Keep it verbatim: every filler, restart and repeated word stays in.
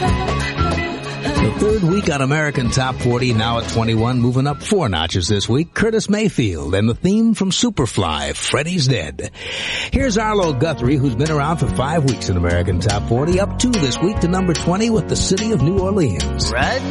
The third week on American Top forty, now at twenty-one, moving up four notches this week, Curtis Mayfield and the theme from Superfly, Freddy's Dead. Here's Arlo Guthrie, who's been around for five weeks in American Top forty, up two this week to number twenty with the City of New Orleans. Right